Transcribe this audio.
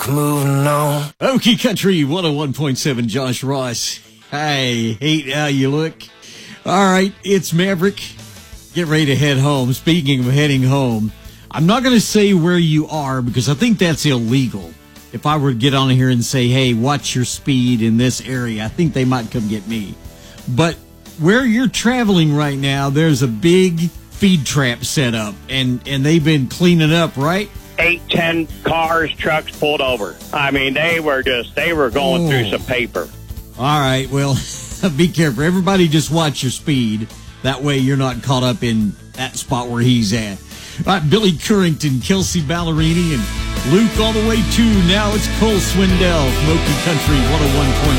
Moving on. Okie Country 101.7, Josh Ross. Hey, hate how you look. All right, it's Maverick. Get ready to head home. Speaking of heading home, I'm not going to say where you are because I think that's illegal. If I were to get on here and say, hey, watch your speed in this area, I think they might come get me. But where you're traveling right now, there's a big feed trap set up, and they've been cleaning up, right? 8, 10 cars, trucks pulled over. I mean, they were going through some paper. All right, well, be careful. Everybody just watch your speed. That way you're not caught up in that spot where he's at. All right, Billy Currington, Kelsey Ballerini, and Luke all the way to now. It's Cole Swindell from Okie Country 101.7.